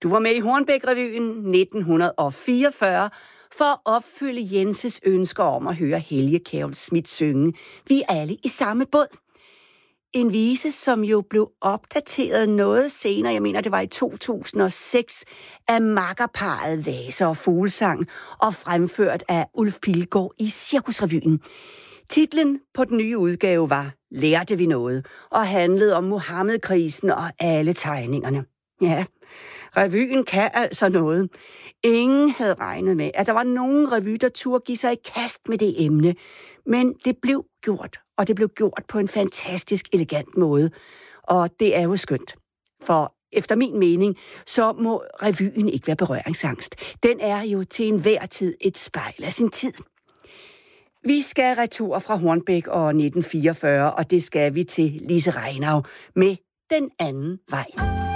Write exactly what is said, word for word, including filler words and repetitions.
Du var med i Hornbæk-revyen nitten fireogfyrre for at opfylde Jenses ønsker om at høre Helge Kjærulff Schmidt synge Vi er alle i samme båd. En vise, som jo blev opdateret noget senere, jeg mener det var i to tusind og seks, af makkerparret Vase og Fuglsang og fremført af Ulf Pilgaard i Cirkusrevyen. Titlen på den nye udgave var Lærte vi noget, og handlede om Muhammedkrisen og alle tegningerne. Ja, revyen kan altså noget. Ingen havde regnet med, at der var nogen revy, der turde give sig i kast med det emne. Men det blev gjort, og det blev gjort på en fantastisk elegant måde. Og det er jo skønt. For efter min mening, så må revyen ikke være berøringsangst. Den er jo til enhver tid et spejl af sin tid. Vi skal retur fra Hornbæk og nitten fireogfyrre, og det skal vi til Lise Reinau med Den anden vej.